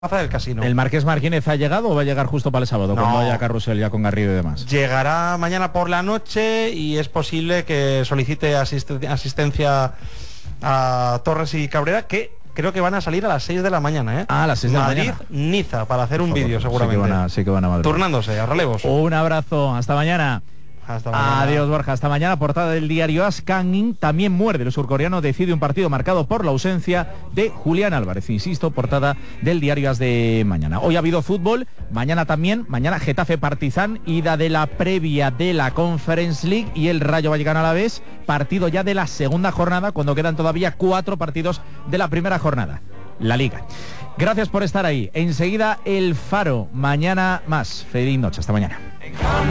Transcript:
Plaza del Casino. ¿El Marqués Martínez ha llegado o va a llegar justo para el sábado, cuando haya carrusel ya con Garrido y demás? Llegará mañana por la noche y es posible que solicite asistencia a Torres y Cabrera, que creo que van a salir a las 6 de la mañana, ¿eh? A las 6 de la mañana. Madrid-Niza, para hacer un vídeo seguramente. Sí que van a Madrid. Turnándose, a relevos. Un abrazo, hasta mañana. Hasta mañana. Adiós, Borja. Hasta mañana. Portada del diario AS. Kang-in también muerde. El surcoreano decide un partido marcado por la ausencia de Julián Álvarez. Insisto, portada del diario AS de mañana. Hoy ha habido fútbol. Mañana también. Mañana Getafe Partizan. Ida de la previa de la Conference League. Y el Rayo Vallecano Alavés. Partido ya de la segunda jornada, cuando quedan todavía 4 partidos de la primera jornada. La Liga. Gracias por estar ahí. Enseguida El Faro. Mañana más. Feliz noche. Hasta mañana.